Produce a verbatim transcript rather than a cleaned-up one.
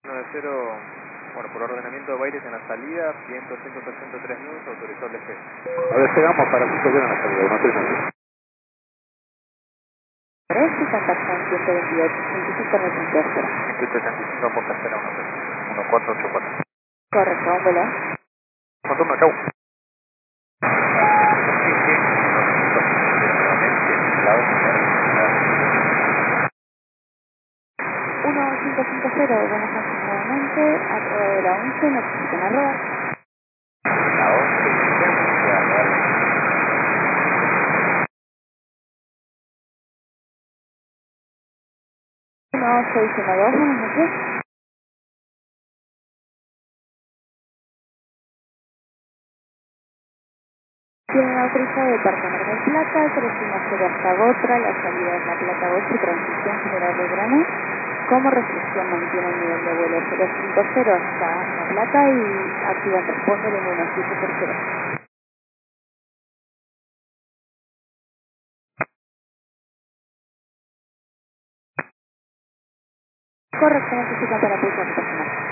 nueve cero, bueno, por ordenamiento de bailes en la salida, viento ciento sesenta y tres nudos, autorizó el despegue. A ver, llegamos para cinco en la salida, uno tres nueve. tres y contactan ciento veintiocho, veinticinco en el punto cero. ciento ochenta y cinco por tercera, uno cuatro ocho cuatro. Correcto, un vuelo. Retorno, chau. uno cinco cinco cero, buenas noches nuevamente, a prueba de la once, necesitan arroba. La once, uno seis uno dos, buenas noches. Tienen autorizado de Parque Mar del Plata, tres uno cero hasta Gotra, la salida es La Plata ocho, transición General Belgrano. Como restricción mantiene el nivel de vuelo cero cinco cero hasta La Plata y activan responde el uno siete por cero. Correcto, necesitan para pulsar personal.